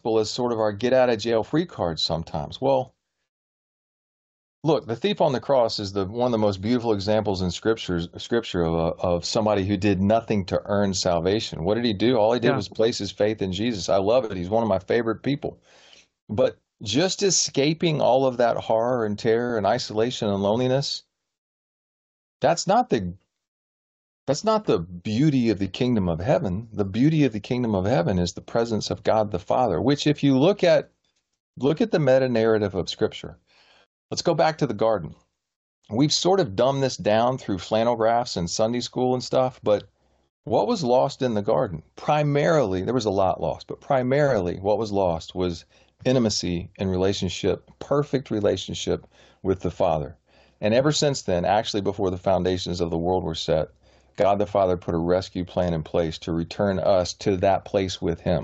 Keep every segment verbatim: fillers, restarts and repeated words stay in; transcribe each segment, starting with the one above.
gospel as sort of our get out of jail free card sometimes. Well, look, the thief on the cross is the one of the most beautiful examples in scriptures, scripture of, of somebody who did nothing to earn salvation. What did he do? All he did Yeah. was place his faith in Jesus. I love it. He's one of my favorite people. But just escaping all of that horror and terror and isolation and loneliness, that's not the that's not the beauty of the kingdom of heaven. The beauty of the kingdom of heaven is the presence of God the Father, which if you look at look at the meta narrative of Scripture. Let's go back to the garden. We've sort of dumbed this down through flannel graphs and Sunday school and stuff, but what was lost in the garden? Primarily, there was a lot lost, but primarily what was lost was intimacy and relationship, perfect relationship with the Father. And ever since then, actually before the foundations of the world were set, God the Father put a rescue plan in place to return us to that place with Him.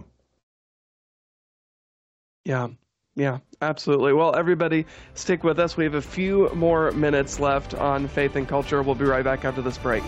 Yeah. Yeah, absolutely. Well, everybody, stick with us. We have a few more minutes left on Faith and Culture. We'll be right back after this break.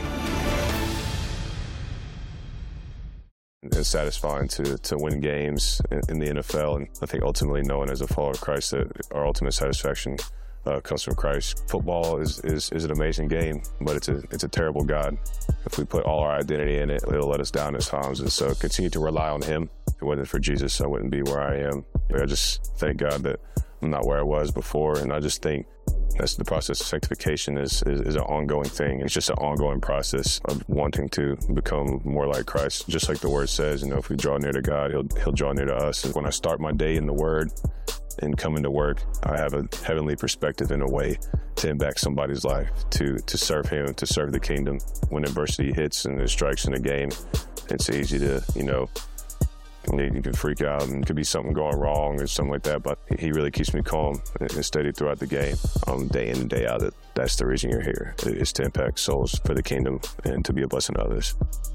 It's satisfying to to win games in, in the N F L, and I think ultimately knowing as a follower of Christ that our ultimate satisfaction uh, comes from Christ. Football is, is is an amazing game, but it's a it's a terrible God. If we put all our identity in it, it'll let us down at times, and so continue to rely on Him. If it wasn't for Jesus, I wouldn't be where I am. I just thank God that I'm not where I was before, and I just think that's the process of sanctification is, is, is an ongoing thing. It's just an ongoing process of wanting to become more like Christ. Just like the Word says, you know, if we draw near to God, He'll He'll draw near to us. And when I start my day in the Word and come into work, I have a heavenly perspective in a way to impact somebody's life, to to serve Him, to serve the kingdom. When adversity hits and it strikes in the game, it's easy to, you know, you can freak out and could be something going wrong or something like that, but he really keeps me calm and steady throughout the game, um, day in and day out. That that's the reason you're here, is to impact souls for the kingdom and to be a blessing to others.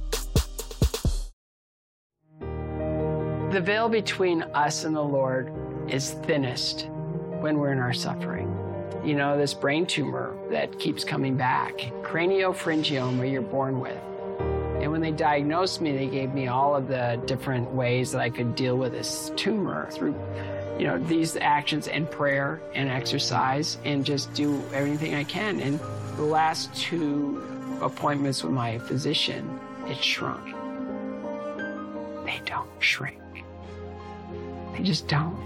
The veil between us and the Lord is thinnest when we're in our suffering. You know, this brain tumor that keeps coming back, craniopharyngioma you're born with. And when they diagnosed me, they gave me all of the different ways that I could deal with this tumor through, you know, these actions and prayer and exercise and just do everything I can. And the last two appointments with my physician, it shrunk. They don't shrink. They just don't.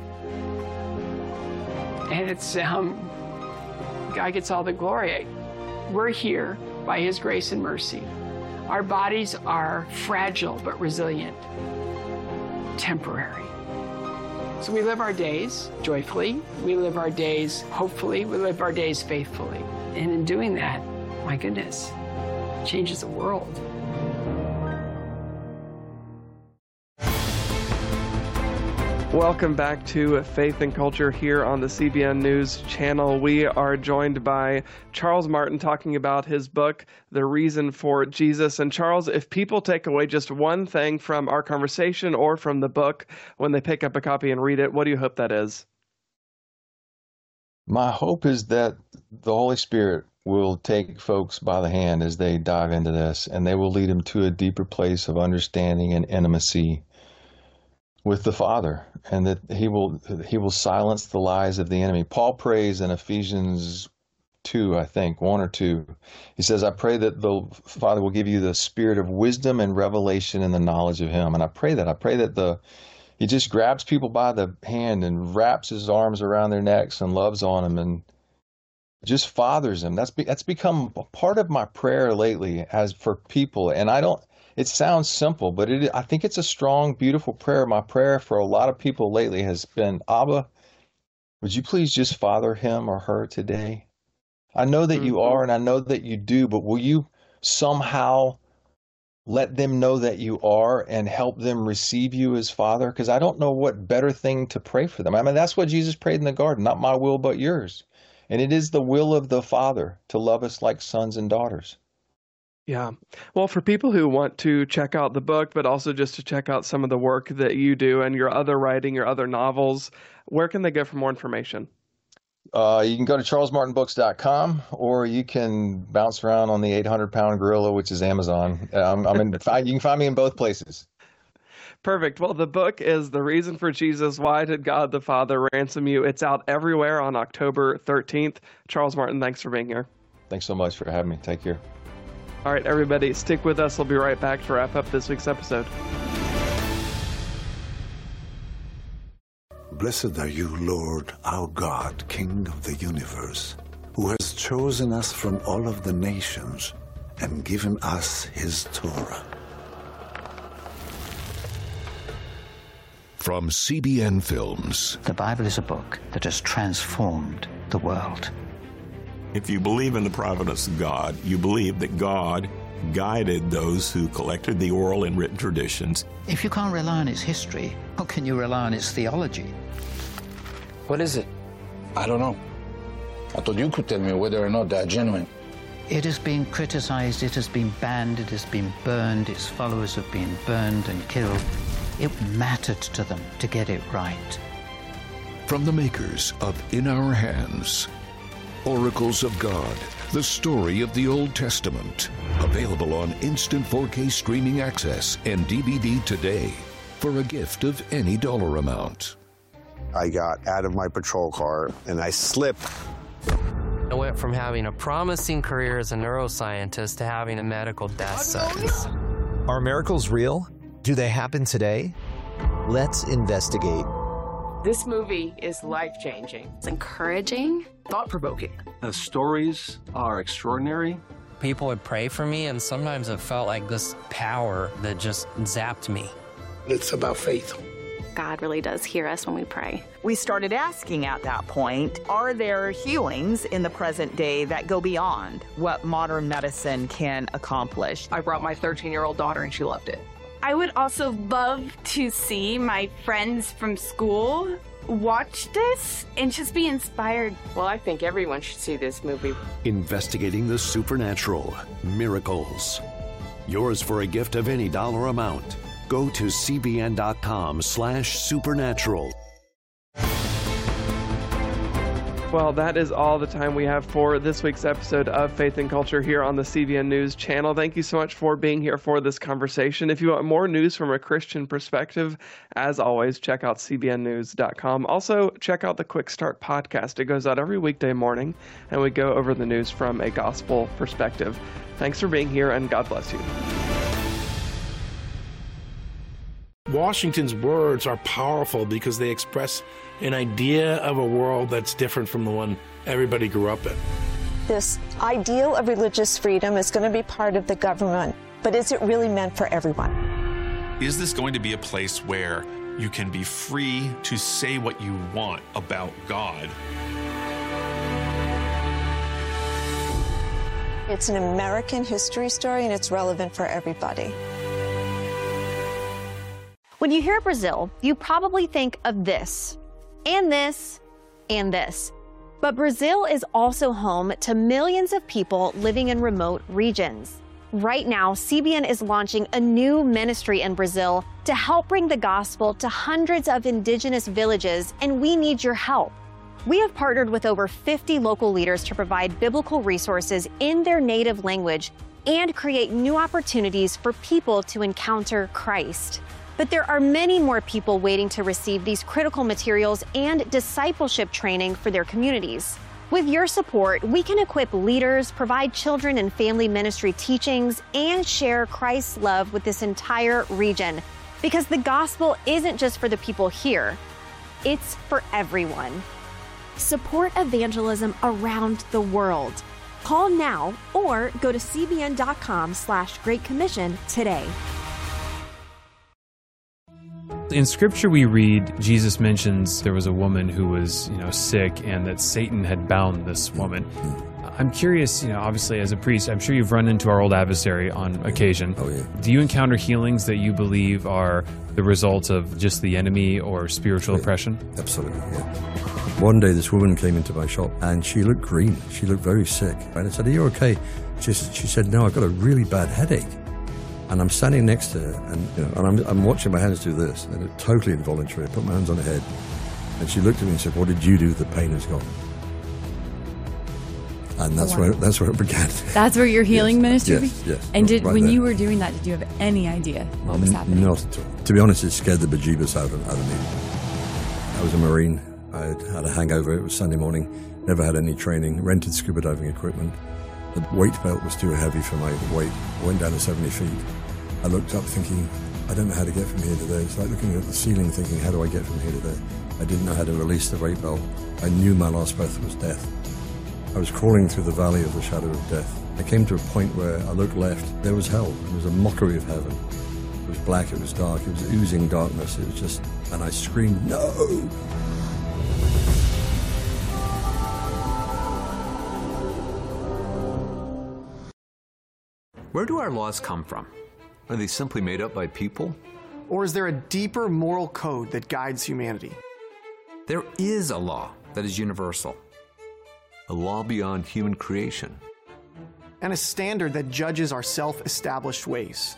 And it's, um, God gets all the glory. We're here by His grace and mercy. Our bodies are fragile but resilient, temporary. So we live our days joyfully, we live our days hopefully, we live our days faithfully. And in doing that, my goodness, it changes the world. Welcome back to Faith and Culture here on the C B N News channel. We are joined by Charles Martin talking about his book, The Reason for Jesus. And Charles, if people take away just one thing from our conversation or from the book when they pick up a copy and read it, what do you hope that is? My hope is that the Holy Spirit will take folks by the hand as they dive into this, and they will lead them to a deeper place of understanding and intimacy with the Father, and that he will he will silence the lies of the enemy. Paul prays in Ephesians two, I think, one or two. He says, I pray that the Father will give you the spirit of wisdom and revelation in the knowledge of Him. And I pray that. I pray that the He just grabs people by the hand and wraps His arms around their necks and loves on them and just fathers them. That's be, that's become a part of my prayer lately as for people. And I don't, it sounds simple, but it, I think it's a strong, beautiful prayer. My prayer for a lot of people lately has been, Abba, would you please just father him or her today? I know that you are, and I know that you do, but will you somehow let them know that you are and help them receive you as Father? Because I don't know what better thing to pray for them. I mean, that's what Jesus prayed in the garden, not my will, but yours. And it is the will of the Father to love us like sons and daughters. Yeah. Well, for people who want to check out the book, but also just to check out some of the work that you do and your other writing, your other novels, where can they go for more information? Uh, you can go to charles martin books dot com, or you can bounce around on the eight hundred pound gorilla, which is Amazon. Um, I'm in, you can find me in both places. Perfect. Well, the book is The Reason for Jesus, Why Did God the Father Ransom You? It's out everywhere on October thirteenth. Charles Martin, thanks for being here. Thanks so much for having me. Take care. All right, everybody, stick with us. We'll be right back to wrap up this week's episode. Blessed are you, Lord, our God, King of the universe, who has chosen us from all of the nations and given us his Torah. From C B N Films. The Bible is a book that has transformed the world. If you believe in the providence of God, you believe that God guided those who collected the oral and written traditions. If you can't rely on its history, how can you rely on its theology? What is it? I don't know. I thought you could tell me whether or not they're genuine. It has been criticized, it has been banned, it has been burned, its followers have been burned and killed. It mattered to them to get it right. From the makers of In Our Hands, Oracles of God, the story of the Old Testament. Available on instant four K streaming access and D V D today for a gift of any dollar amount. I got out of my patrol car and I slipped. I went from having a promising career as a neuroscientist to having a medical death sentence. Are miracles real? Do they happen today? Let's investigate. This movie is life-changing. It's encouraging. Thought-provoking. The stories are extraordinary. People would pray for me, and sometimes it felt like this power that just zapped me. It's about faith. God really does hear us when we pray. We started asking at that point, are there healings in the present day that go beyond what modern medicine can accomplish? I brought my thirteen-year-old daughter, and she loved it. I would also love to see my friends from school watch this and just be inspired. Well, I think everyone should see this movie. Investigating the supernatural, miracles. Yours for a gift of any dollar amount. Go to cbn.com slash supernatural. Well, that is all the time we have for this week's episode of Faith and Culture here on the C B N News channel. Thank you so much for being here for this conversation. If you want more news from a Christian perspective, as always, check out c b n news dot com. Also, check out the Quick Start podcast. It goes out every weekday morning, and we go over the news from a gospel perspective. Thanks for being here, and God bless you. Washington's words are powerful because they express an idea of a world that's different from the one everybody grew up in. This ideal of religious freedom is going to be part of the government, but is it really meant for everyone? Is this going to be a place where you can be free to say what you want about God? It's an American history story, and it's relevant for everybody. When you hear Brazil, you probably think of this, and this, and this. But Brazil is also home to millions of people living in remote regions. Right now, C B N is launching a new ministry in Brazil to help bring the gospel to hundreds of indigenous villages, and we need your help. We have partnered with over fifty local leaders to provide biblical resources in their native language and create new opportunities for people to encounter Christ. But there are many more people waiting to receive these critical materials and discipleship training for their communities. With your support, we can equip leaders, provide children and family ministry teachings, and share Christ's love with this entire region. Because the gospel isn't just for the people here, it's for everyone. Support evangelism around the world. Call now or go to cbn.com slash Great Commission today. In scripture we read, Jesus mentions there was a woman who was, you know, sick and that Satan had bound this woman. I'm curious, you know, obviously as a priest, I'm sure you've run into our old adversary on occasion. Oh, yeah. Do you encounter healings that you believe are the result of just the enemy or spiritual yeah, oppression? Absolutely, yeah. One day this woman came into my shop and she looked green. She looked very sick. And I said, are you okay? She, she said, no, I've got a really bad headache. And I'm standing next to her, and, you know, and I'm, I'm watching my hands do this, and it's totally involuntary. I put my hands on her head, and she looked at me and said, what did you do? The pain is gone. And that's Oh, wow. where that's where it began. That's where your healing Yes, ministry yes, began? yes, And did right when there. you were doing that, did you have any idea what was N- happening? Not at all. To be honest, it scared the bejeebus out of, out of me. I was a Marine. I had had a hangover. It was Sunday morning. Never had any training. Rented scuba diving equipment. The weight belt was too heavy for my weight. I went down to seventy feet. I looked up thinking, I don't know how to get from here to there. It's like looking at the ceiling thinking, how do I get from here to there? I didn't know how to release the weight belt. I knew my last breath was death. I was crawling through the valley of the shadow of death. I came to a point where I looked left. There was hell. It was a mockery of heaven. It was black. It was dark. It was oozing darkness. It was just, and I screamed, no! Where do our laws come from? Are they simply made up by people? Or is there a deeper moral code that guides humanity? There is a law that is universal. A law beyond human creation. And a standard that judges our self-established ways.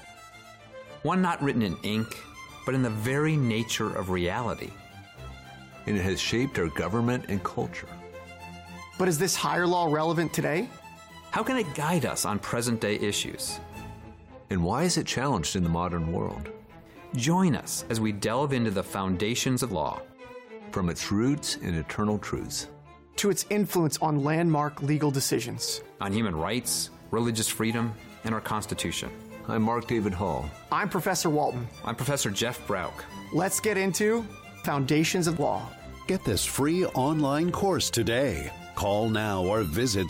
One not written in ink, but in the very nature of reality. And it has shaped our government and culture. But is this higher law relevant today? How can it guide us on present-day issues? And why is it challenged in the modern world? Join us as we delve into the foundations of law. From its roots and eternal truths. To its influence on landmark legal decisions. On human rights, religious freedom, and our Constitution. I'm Mark David Hall. I'm Professor Walton. I'm Professor Jeff Brauk. Let's get into Foundations of Law. Get this free online course today. Call now or visit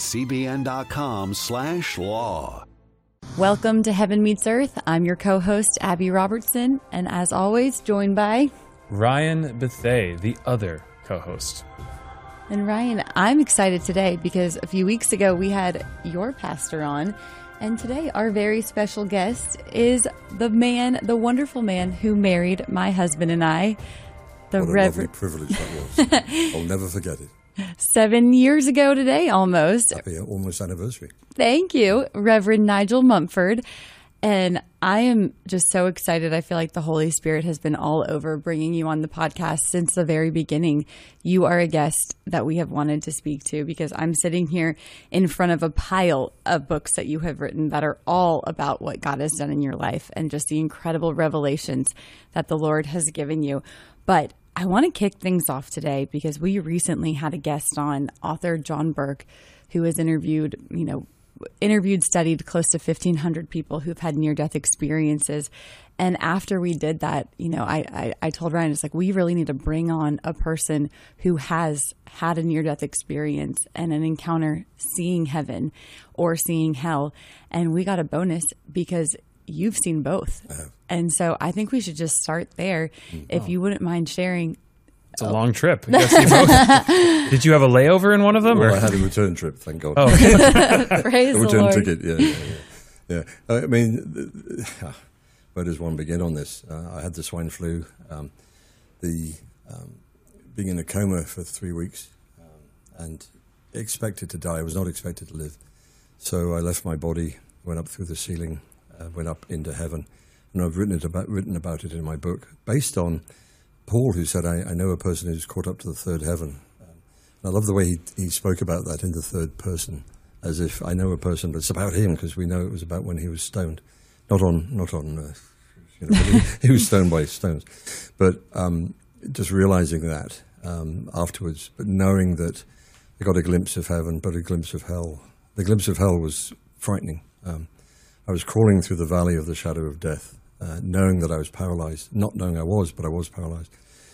cbn.com slash law. Welcome to Heaven Meets Earth. I'm your co-host, Abby Robertson, and as always, joined by Ryan Bethay, the other co-host. And Ryan, I'm excited today because a few weeks ago we had your pastor on, and today our very special guest is the man, the wonderful man who married my husband and I, the What a Reverend. lovely privilege that was. I'll never forget it. Seven years ago today, almost. Happy almost anniversary. Thank you, Reverend Nigel Mumford. And I am just so excited. I feel like the Holy Spirit has been all over bringing you on the podcast since the very beginning. You are a guest that we have wanted to speak to because I'm sitting here in front of a pile of books that you have written that are all about what God has done in your life and just the incredible revelations that the Lord has given you. But I want to kick things off today because we recently had a guest on, author John Burke, who has interviewed, you know, interviewed, studied close to fifteen hundred people who've had near-death experiences. And after we did that, you know, I, I, I told Ryan, it's like, we really need to bring on a person who has had a near-death experience and an encounter seeing heaven or seeing hell. And we got a bonus because you've seen both. And so I think we should just start there. If you wouldn't mind sharing. It's a oh. long trip. You see both. Did you have a layover in one of them? Well, or? I had a return trip, thank God. Oh. Praise a the return Lord. ticket, yeah. yeah, yeah. yeah. I mean, where does one begin on this? Uh, I had the swine flu, um, the um, being in a coma for three weeks um, and expected to die. I was not expected to live. So I left my body, went up through the ceiling, uh, went up into heaven. And I've written it about written about it in my book, based on Paul, who said, I, I know a person who's caught up to the third heaven. Um, and I love the way he, he spoke about that in the third person, as if I know a person, but it's about him, because we know it was about when he was stoned. Not on not on earth. You know, he, he was stoned by stones. But um, just realizing that um, afterwards, but knowing that I got a glimpse of heaven, but a glimpse of hell. The glimpse of hell was frightening. Um, I was crawling through the valley of the shadow of death. Uh, knowing that I was paralyzed, not knowing I was, but I was paralyzed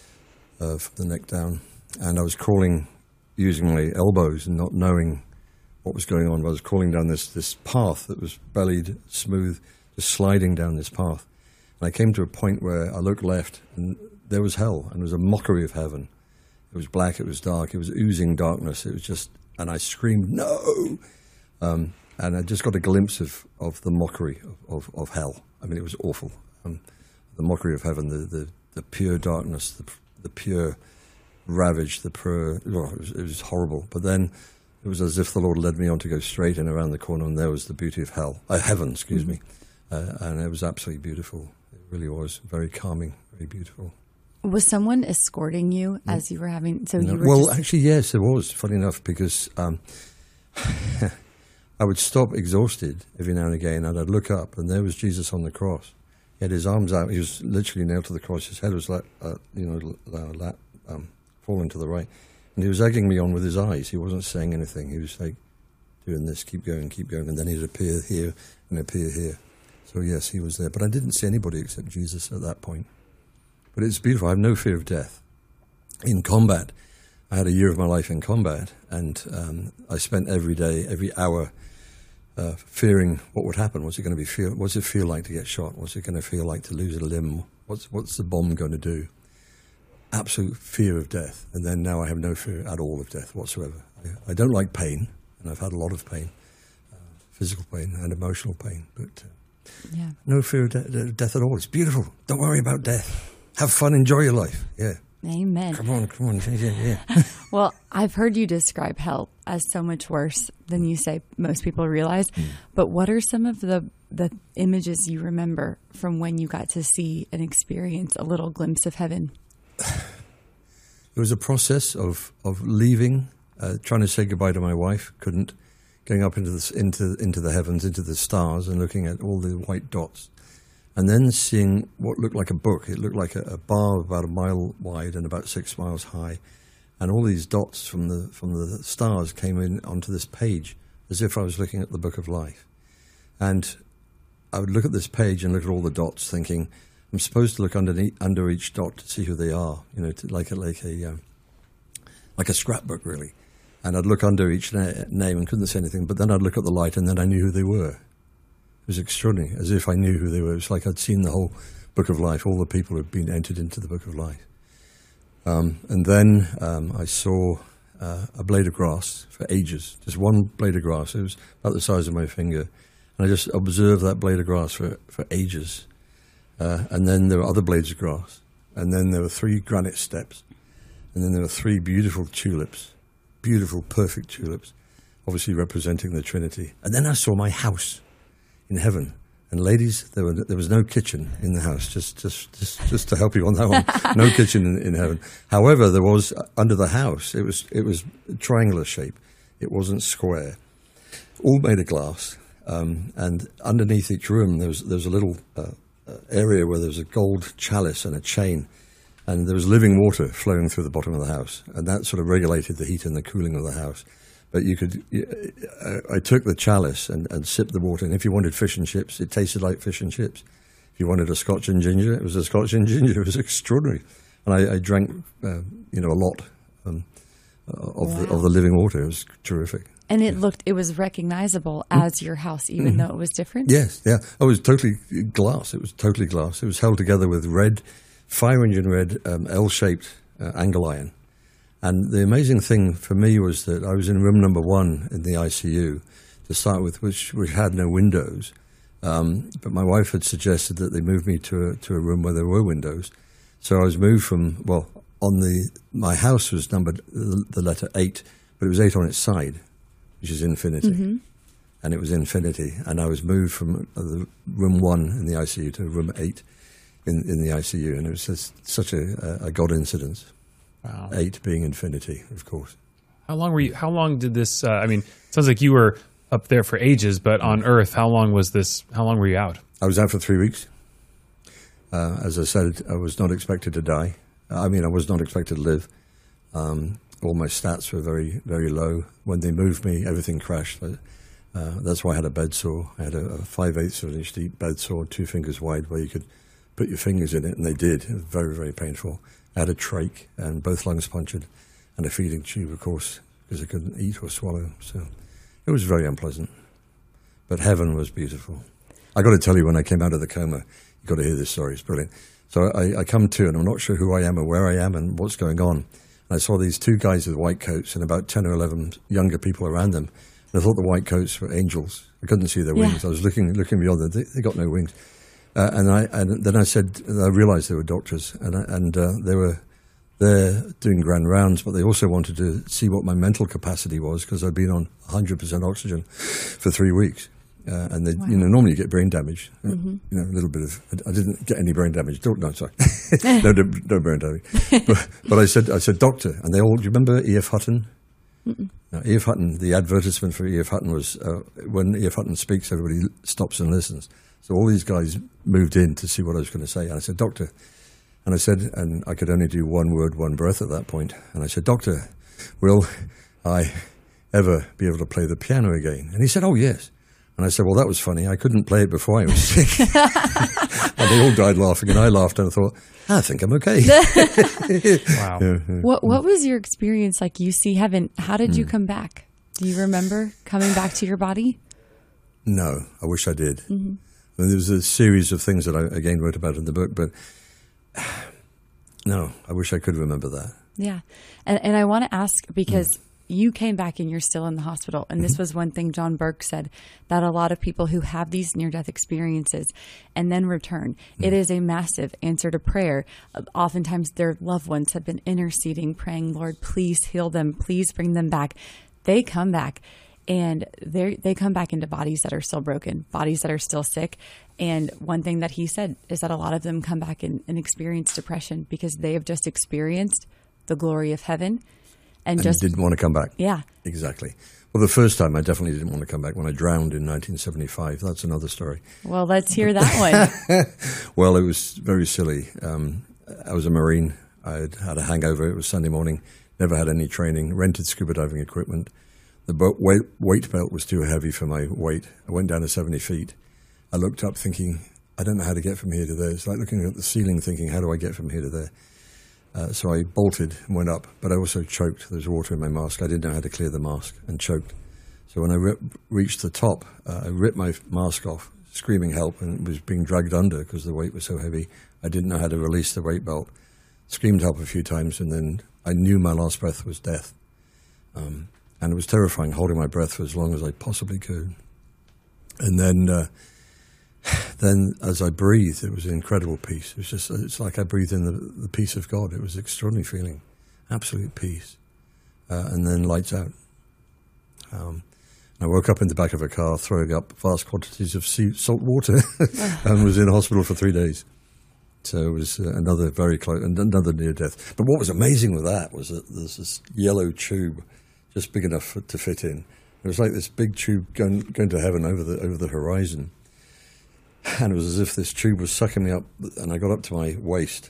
uh, from the neck down. And I was crawling using my elbows and not knowing what was going on. I was crawling down this, this path that was bellied, smooth, just sliding down this path. And I came to a point where I looked left and there was hell, and it was a mockery of heaven. It was black, it was dark, it was oozing darkness. It was just, and I screamed, no! Um, and I just got a glimpse of, of the mockery of, of, of hell. I mean, it was awful. Um, the mockery of heaven, the, the, the pure darkness, the, the pure ravage, the pure, oh, it was, it was horrible. But then it was as if the Lord led me on to go straight in around the corner, and there was the beauty of hell, uh, heaven, excuse mm-hmm. me. Uh, and it was absolutely beautiful. It really was very calming, very beautiful. Was someone escorting you as you were having, so no, you were Well, just... actually, yes, there was, funny enough, because um, I would stop exhausted every now and again, and I'd look up, and there was Jesus on the cross. He had his arms out. He was literally nailed to the cross. His head was like, uh, you know, uh, lap, um, falling to the right. And he was egging me on with his eyes. He wasn't saying anything. He was like, doing this, keep going, keep going. And then he'd appear here and appear here. So yes, he was there. But I didn't see anybody except Jesus at that point. But it's beautiful. I have no fear of death. In combat, I had a year of my life in combat, and um, I spent every day, every hour, uh, fearing what would happen. What's it going to be feel? What's it feel like to get shot? What's it going to feel like to lose a limb? What's what's the bomb going to do? Absolute fear of death. And then now I have no fear at all of death whatsoever. I, I don't like pain, and I've had a lot of pain, uh, physical pain and emotional pain, but uh, yeah. no fear of de- death at all. It's beautiful. Don't worry about death. Have fun, enjoy your life. Yeah. Amen. Come on, come on. Yeah, yeah. Well, I've heard you describe hell as so much worse than you say most people realize. Mm. But what are some of the, the images you remember from when you got to see and experience a little glimpse of heaven? It was a process of, of leaving, uh, trying to say goodbye to my wife, couldn't, going up into the, into, into the heavens, into the stars, and looking at all the white dots. And then seeing what looked like a book. It looked like a, a bar about a mile wide and about six miles high. And all these dots from the from the stars came in onto this page, as if I was looking at the book of life. And I would look at this page and look at all the dots, thinking, I'm supposed to look underneath, under each dot to see who they are, you know, to, like a, like a, um, like a scrapbook, really. And I'd look under each na- name and couldn't see anything, but then I'd look at the light and then I knew who they were. It was extraordinary, as if I knew who they were. It was like I'd seen the whole book of life, all the people who had been entered into the book of life. Um, and then um, I saw uh, a blade of grass for ages, just one blade of grass. It was about the size of my finger. And I just observed that blade of grass for, for ages. Uh, and then there were other blades of grass. And then there were three granite steps. And then there were three beautiful tulips, beautiful, perfect tulips, obviously representing the Trinity. And then I saw my house in heaven. And ladies, there, were, there was no kitchen in the house, just just, just, just to help you on that one. No kitchen in, in heaven. However, there was, uh, under the house, it was it was triangular shape. It wasn't square. All made of glass. Um, and underneath each room, there was, there was a little uh, area where there was a gold chalice and a chain. And there was living water flowing through the bottom of the house. And that sort of regulated the heat and the cooling of the house. But you could, I took the chalice and, and sipped the water, and if you wanted fish and chips, it tasted like fish and chips. If you wanted a Scotch and ginger, it was a Scotch and ginger. It was extraordinary. And I, I drank, uh, you know, a lot um, of, wow. the, of the living water. It was terrific. And it looked, it was recognizable as your house, even mm. though it was different? Yes, yeah. Oh, it was totally glass. It was totally glass. It was held together with red, fire engine red, um, L-shaped uh, angle iron. And the amazing thing for me was that I was in room number one in the I C U to start with, which, which had no windows. Um, but my wife had suggested that they move me to a, to a room where there were windows. So I was moved from, well, on the, my house was numbered the, the letter eight, but it was eight on its side, which is infinity. Mm-hmm. And it was infinity. And I was moved from the room one in the I C U to room eight in, in the I C U. And it was just such a, a God incidence. Wow. Eight being infinity, of course. How long were you? How long did this? Uh, I mean, it sounds like you were up there for ages, but on Earth, how long was this? How long were you out? I was out for three weeks. Uh, as I said, I was not expected to die. I mean, I was not expected to live. Um, all my stats were very, very low. When they moved me, everything crashed. Uh, that's why I had a bed sore. I had a, a five-eighths of an inch deep bed sore, two fingers wide, where you could put your fingers in it, and they did. It was very, very painful. I had a trach and both lungs punctured and a feeding tube, of course, because I couldn't eat or swallow. So it was very unpleasant. But heaven was beautiful. I got to tell you, when I came out of the coma, you got to hear this story. It's brilliant. So I, I come to, and I'm not sure who I am or where I am and what's going on. And I saw these two guys with white coats and about ten or eleven younger people around them. And I thought the white coats were angels. I couldn't see their wings. Yeah. I was looking looking beyond them. They, they got no wings. Uh, and I and then I said, I realized they were doctors, and I, and uh, they were there doing grand rounds, but they also wanted to see what my mental capacity was, because I'd been on one hundred percent oxygen for three weeks. Uh, and they, wow. you know, normally you get brain damage. Mm-hmm. You know, a little bit of. I didn't get any brain damage. Don't, no, sorry, no, no, no brain damage. but, but I said, I said, doctor, and they all. Do you remember E F Hutton? Mm-mm. Now, E F Hutton, the advertisement for E F Hutton was, uh, when E F Hutton speaks, everybody stops and listens. So all these guys moved in to see what I was going to say. And I said, Doctor, and I said, and I could only do one word, one breath at that point. And I said, Doctor, will I ever be able to play the piano again? And he said, oh, yes. And I said, well, that was funny. I couldn't play it before I was sick. And they all died laughing, and I laughed, and I thought, I think I'm okay. Wow. Yeah, yeah. What What was your experience like? You see heaven. How did you Mm. come back? Do you remember coming back to your body? No, I wish I did. Mm-hmm. And there was a series of things that I, again, wrote about in the book, but no, I wish I could remember that. Yeah. And, and I want to ask, because you came back and you're still in the hospital. And this was one thing John Burke said, that a lot of people who have these near-death experiences and then return, it is a massive answer to prayer. Oftentimes their loved ones have been interceding, praying, Lord, please heal them. Please bring them back. They come back. And they they come back into bodies that are still broken, bodies that are still sick. And one thing that he said is that a lot of them come back and, and experience depression because they have just experienced the glory of heaven. And, And just didn't want to come back. Yeah. Exactly. Well, the first time I definitely didn't want to come back when I drowned in nineteen seventy-five. That's another story. Well, let's hear that one. Well, it was very silly. Um, I was a Marine. I had had a hangover. It was Sunday morning. Never had any training. Rented scuba diving equipment. The boat weight, weight belt was too heavy for my weight. I went down to seventy feet. I looked up thinking, I don't know how to get from here to there. It's like looking at the ceiling thinking, how do I get from here to there? Uh, so I bolted and went up, but I also choked. There was water in my mask. I didn't know how to clear the mask and choked. So when I re- reached the top, uh, I ripped my mask off, screaming help, and was being dragged under because the weight was so heavy. I didn't know how to release the weight belt. Screamed help a few times, and then I knew my last breath was death. Um, and it was terrifying, holding my breath for as long as I possibly could. And then... Uh, Then, as I breathed, it was an incredible peace. It was just, it's like I breathed in the, the peace of God. It was an extraordinary feeling, absolute peace. Uh, and then lights out. Um, I woke up in the back of a car throwing up vast quantities of sea, salt water and was in hospital for three days. So it was uh, another very close, another near death. But what was amazing with that was that there's this yellow tube just big enough for, to fit in. It was like this big tube going, going to heaven over the over the horizon. And it was as if this tube was sucking me up, and I got up to my waist.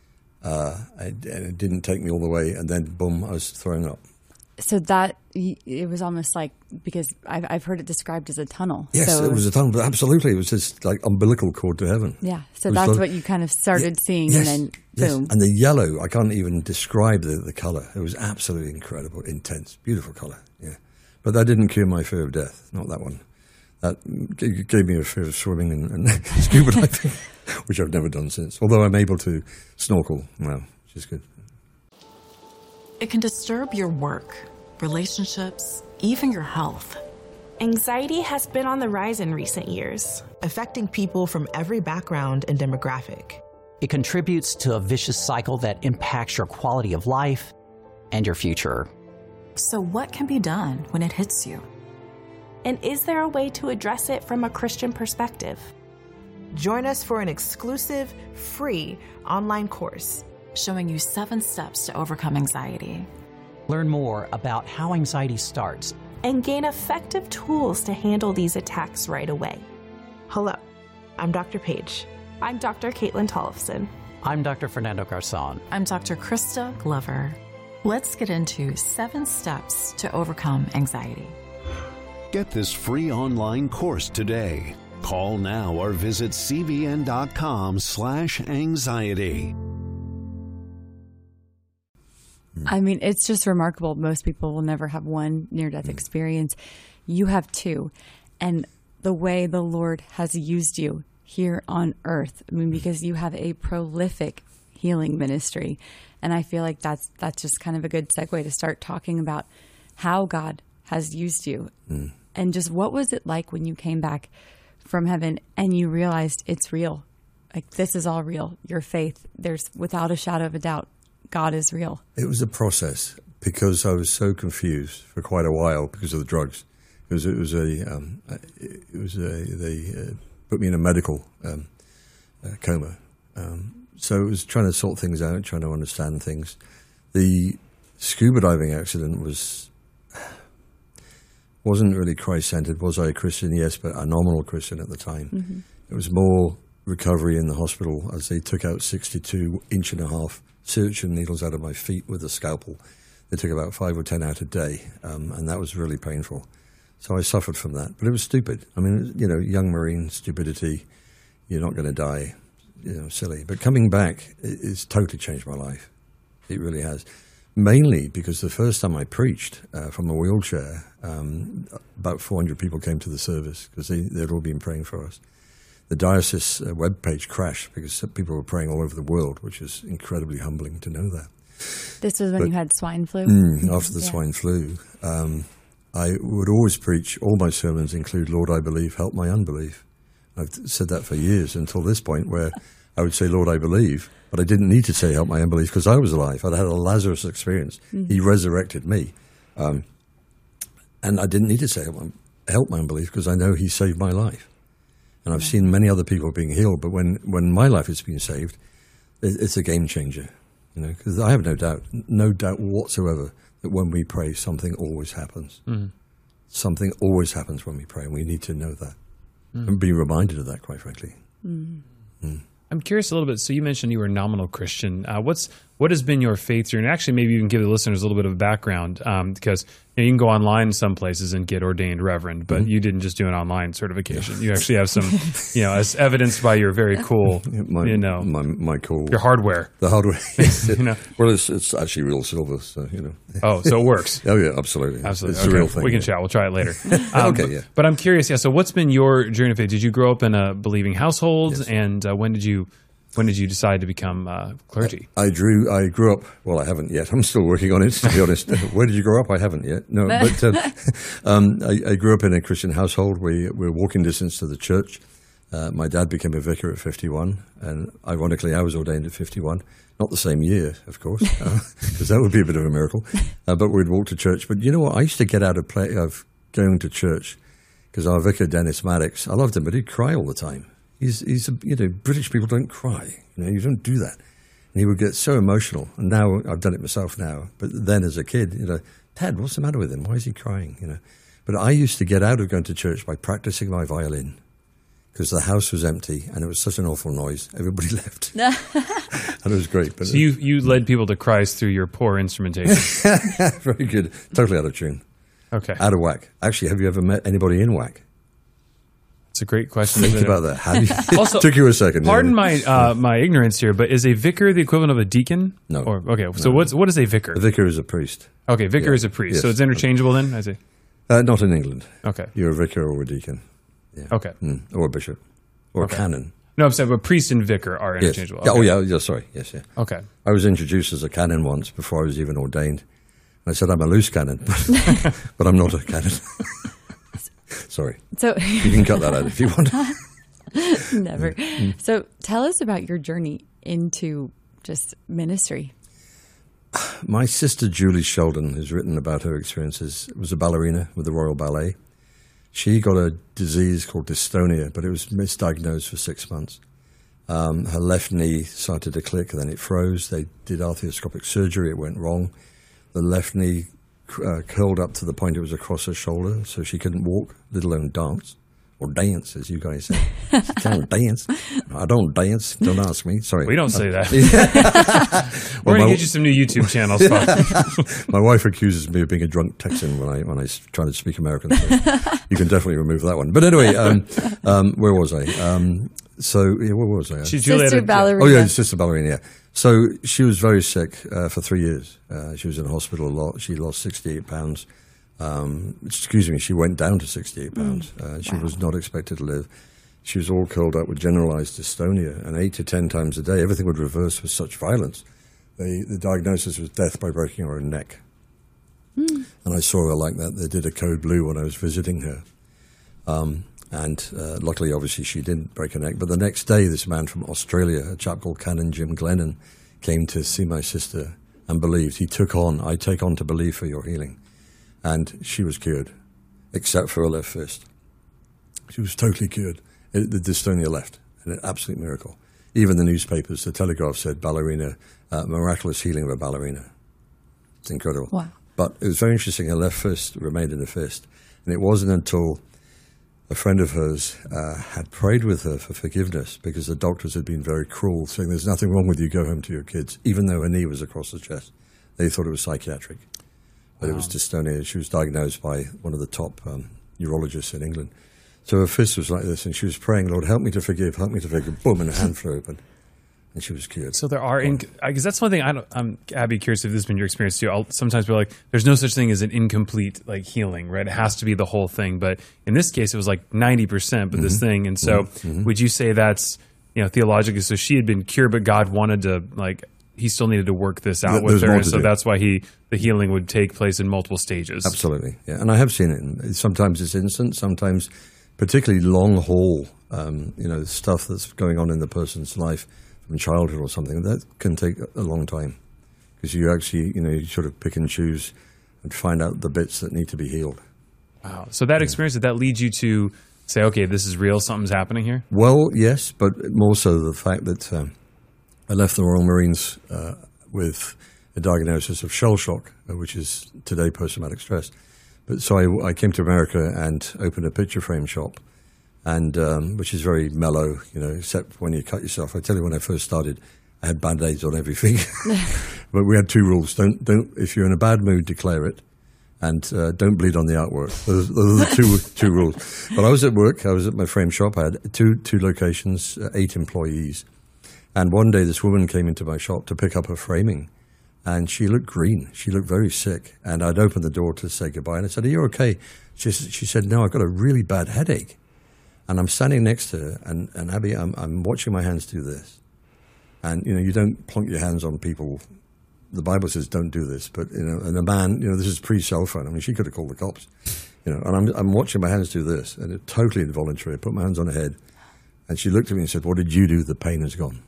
Uh, and it didn't take me all the way, and then, boom, I was throwing up. So that, it was almost like, because I've, I've heard it described as a tunnel. Yes, so it was a tunnel, but absolutely. It was just like umbilical cord to heaven. Yeah, so It was that's like- what you kind of started Yeah, seeing, yes, and then yes. boom. And the yellow, I can't even describe the, the color. It was absolutely incredible, intense, beautiful color, yeah. But that didn't cure my fear of death, not that one. That g- gave me a fear of swimming and, and scuba diving, which I've never done since. Although I'm able to snorkel now, which is good. It can disturb your work, relationships, even your health. Anxiety has been on the rise in recent years, affecting people from every background and demographic. It contributes to a vicious cycle that impacts your quality of life and your future. So what can be done when it hits you? And is there a way to address it from a Christian perspective? Join us for an exclusive, free online course showing you seven steps to overcome anxiety. Learn more about how anxiety starts and gain effective tools to handle these attacks right away. Hello, I'm Doctor Paige. I'm Doctor Caitlin Tollefson. I'm Doctor Fernando Garzon. I'm Doctor Krista Glover. Let's get into seven steps to overcome anxiety. Get this free online course today. Call now or visit cbn.com slash anxiety. I mean, it's just remarkable. Most people will never have one near-death experience. You have two. And the way the Lord has used you here on earth, I mean, because you have a prolific healing ministry. And I feel like that's that's just kind of a good segue to start talking about how God has used you. Mm. And just what was it like when you came back from heaven and you realized it's real? Like, this is all real. Your faith, there's without a shadow of a doubt, God is real. It was a process because I was so confused for quite a while because of the drugs. It was, it was a, um, it was a, they uh, put me in a medical um, uh, coma. Um, so it was trying to sort things out, trying to understand things. The scuba diving accident was wasn't really Christ-centered. Was I a Christian? Yes, but a nominal Christian at the time. Mm-hmm. It was more recovery in the hospital as they took out sixty-two inch and a half surgeon needles out of my feet with a scalpel. They took about five or ten out a day, um, and that was really painful. So I suffered from that, but it was stupid. I mean, you know, young Marine stupidity. You're not going to die, you know, silly. But coming back, it, it's totally changed my life. It really has. Mainly because the first time I preached uh, from a wheelchair, um, about four hundred people came to the service because they, they'd all been praying for us. The diocese uh, webpage crashed because people were praying all over the world, which is incredibly humbling to know that. This was when but, you had swine flu? Mm, after the yeah. swine flu. Um, I would always preach, all my sermons include, Lord, I believe, help my unbelief. I've said that for years until this point where I would say, Lord, I believe, but I didn't need to say help my unbelief because I was alive. I'd had a Lazarus experience. Mm-hmm. He resurrected me. Um, and I didn't need to say help my, help my unbelief because I know he saved my life. And I've yeah. seen many other people being healed, but when, when my life has been saved, it, it's a game changer. You know, because I have no doubt, no doubt whatsoever that when we pray, something always happens. Mm-hmm. Something always happens when we pray, and we need to know that. Mm. And be reminded of that, quite frankly. Mm. Mm. I'm curious a little bit. So you mentioned you were a nominal Christian. Uh, what's what has been your faith journey? Actually, maybe you can give the listeners a little bit of background um, because you know, you can go online some places and get ordained reverend, but mm-hmm. you didn't just do an online certification. You actually have some, you know, as evidenced by your very cool, my, you know, my my cool your hardware. The hardware, yes. you know. Well, it's it's actually real silver, so you know. Oh, so it works. Oh yeah, absolutely, absolutely. It's okay. a real thing. We can yeah. chat. We'll try it later. Um, okay, yeah. But I'm curious. Yeah. So what's been your journey of faith? Did you grow up in a believing household, yes. and uh, when did you? When did you decide to become uh, clergy? I, I drew. I grew up. Well, I haven't yet. I'm still working on it. To be honest, where did you grow up? I haven't yet. No, but uh, um, I, I grew up in a Christian household. We were walking distance to the church. Uh, my dad became a vicar at fifty-one, and ironically, I was ordained at fifty-one. Not the same year, of course, because uh, that would be a bit of a miracle. Uh, but we'd walk to church. But you know what? I used to get out of play of going to church because our vicar, Dennis Maddox, I loved him, but he'd cry all the time. He's, he's, a, you know, British people don't cry. You know, you don't do that. And he would get so emotional. And now I've done it myself now. But then as a kid, you know, Dad, what's the matter with him? Why is he crying? You know. But I used to get out of going to church by practicing my violin because the house was empty and it was such an awful noise. Everybody left, and it was great. But so you you led people to Christ through your poor instrumentation. Very good. Totally out of tune. Okay. Out of whack. Actually, have you ever met anybody in whack? It's a great question. Think about that. How do you, also, it took you a second. Pardon my uh, my ignorance here, but is a vicar the equivalent of a deacon? No. Or, okay, so no. what's what is a vicar? A vicar is a priest. Okay, vicar yeah. is a priest. Yes. So it's interchangeable then, I see? Uh, not in England. Okay. You're a vicar or a deacon. Yeah. Okay. Mm. Or a bishop. Or okay. a canon. No, I'm saying, but priest and vicar are interchangeable. Yes. Okay. Oh, yeah, yeah, sorry. Yes, yeah. Okay. I was introduced as a canon once before I was even ordained. And I said, I'm a loose cannon, but, but I'm not a canon. Sorry. So you can cut that out if you want. Never. Mm. So tell us about your journey into just ministry. My sister Julie Sheldon has written about her experiences. Was a ballerina with the Royal Ballet. She got a disease called dystonia, but it was misdiagnosed for six months. Um, her left knee started to click, and then it froze. They did arthroscopic surgery. It went wrong. The left knee uh, curled up to the point it was across her shoulder, so she couldn't walk, let alone dance. Or dance, as you guys say. She can't dance. I don't dance. Don't ask me. Sorry. We don't say that. Well, We're going to my, get you some new YouTube channels. My wife accuses me of being a drunk Texan when I when I try to speak American. So you can definitely remove that one. But anyway, um, um, where was I? Um, so, yeah, where was I? She's Sister ballerina. Oh, yeah, sister ballerina, yeah. So she was very sick uh, for three years. Uh, she was in hospital a lot. She lost sixty-eight pounds. Um, excuse me, she went down to sixty-eight pounds. Mm. Uh, she wow. was not expected to live. She was all curled up with generalized dystonia, and eight to ten times a day, everything would reverse with such violence. They, the diagnosis was death by breaking her own neck. Mm. And I saw her like that. They did a code blue when I was visiting her. Um, and uh, luckily, obviously, she didn't break her neck. But the next day, this man from Australia, a chap called Canon Jim Glennon, came to see my sister and believed. He took on, I take on to believe for your healing. And she was cured, except for her left fist. She was totally cured. It, the dystonia left, an absolute miracle. Even the newspapers, the Telegraph said, ballerina, uh, miraculous healing of a ballerina. It's incredible. Wow. But it was very interesting. Her left fist remained in her fist. And it wasn't until a friend of hers uh, had prayed with her for forgiveness because the doctors had been very cruel, saying there's nothing wrong with you, go home to your kids, even though her knee was across the chest. They thought it was psychiatric, but wow. It was dystonia. She was diagnosed by one of the top um, neurologists in England. So her fist was like this, and she was praying, Lord, help me to forgive, help me to forgive. Boom, and her hand flew open. And she was cured. So there are, because that's one thing I don't, I'm, Abby, curious if this has been your experience too. I'll sometimes be like, there's no such thing as an incomplete like healing, right? It has to be the whole thing. But in this case, it was like ninety percent, but mm-hmm. this thing. And so mm-hmm. would you say that's, you know, theologically, so she had been cured, but God wanted to, like, he still needed to work this out There's with her. And so do. that's why he, the healing would take place in multiple stages. Absolutely. Yeah. And I have seen it. Sometimes it's instant, sometimes particularly long haul, um, you know, stuff that's going on in the person's life from childhood or something, that can take a long time because you actually, you know, you sort of pick and choose and find out the bits that need to be healed. Wow. So that experience, did that lead you to say, okay, this is real, something's happening here? Well, yes, but more so the fact that um, I left the Royal Marines uh, with a diagnosis of shell shock, uh, which is today post-traumatic stress. But so I, I came to America and opened a picture frame shop. And um, which is very mellow, you know, except when you cut yourself. I tell you, when I first started, I had Band-Aids on everything. But we had two rules. Don't, don't. If you're in a bad mood, declare it. And uh, don't bleed on the artwork. Those, those are the two, two rules. But I was at work. I was at my frame shop. I had two, two locations, uh, eight employees. And one day this woman came into my shop to pick up her framing. And she looked green. She looked very sick. And I'd opened the door to say goodbye. And I said, are you okay? She, she said, no, I've got a really bad headache. And I'm standing next to her, and, and Abby, I'm, I'm watching my hands do this. And, you know, you don't plonk your hands on people. The Bible says don't do this. But, you know, and a man, you know, this is pre-cell phone. I mean, she could have called the cops. You know, and I'm, I'm watching my hands do this, and it's totally involuntary. I put my hands on her head, and she looked at me and said, what did you do? The pain is gone.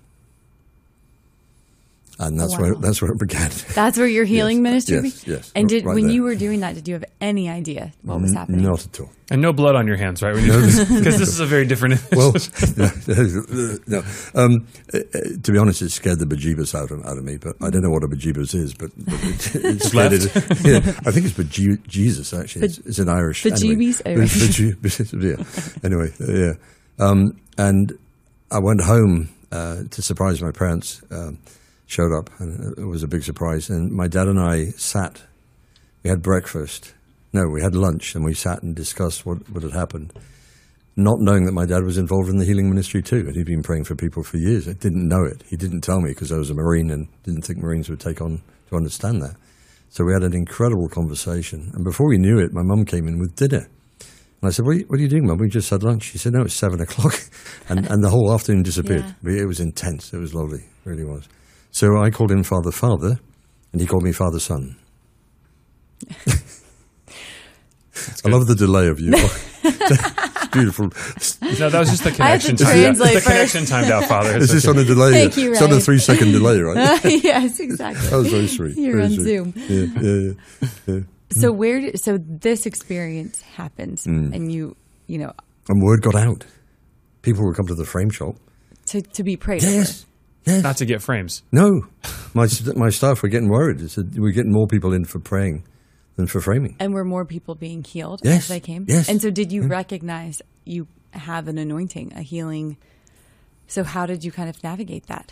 And that's wow. where that's where it began. That's where your healing yes, ministry yes, began? Yes, And did right when there. you were doing that, did you have any idea what was happening? Not at all. And no blood on your hands, right? Because this is a very different Well, no. no. Um, uh, to be honest, it scared the bejeebus out of, out of me, but I don't know what a bejeebus is, but, but it, it scared it. Yeah, I think it's beje- Jesus, actually. It's, it's in Irish. Bejeebies? Anyway. Bejeebies. Yeah. Anyway, uh, yeah. Um, and I went home uh, to surprise my parents. Um, showed up, and it was a big surprise. And my dad and I sat. We had breakfast. No, we had lunch, and we sat and discussed what, what had happened, not knowing that my dad was involved in the healing ministry too, and he'd been praying for people for years. I didn't know it. He didn't tell me because I was a Marine and didn't think Marines would take on to understand that. So we had an incredible conversation. And before we knew it, my mum came in with dinner. And I said, what are you, what are you doing, Mum? We just had lunch. She said, no, it's seven o'clock. and, and the whole afternoon disappeared. Yeah. It was intense. It was lovely. It really was. So I called him Father Father, and he called me Father Son. I love the delay of you. It's beautiful. No, that was just the connection I had to time. translate The connection timed out, Father. Is this okay. on a delay? Thank you, It's on a Ryan. three-second delay, right? Yes, exactly. That was very sweet. You're very on sweet. Zoom. Yeah, yeah, yeah. yeah. So where? Did, so this experience happens, Mm. and you, you know, And word got out. People would come to the frame shop. to to be prayed Yes. for. Yes. Not to get frames. No. My st- my staff were getting worried. It said, we're getting more people in for praying than for framing. And were more people being healed Yes, as they came? yes. And so did you Yeah. recognize you have an anointing, a healing? So how did you kind of navigate that?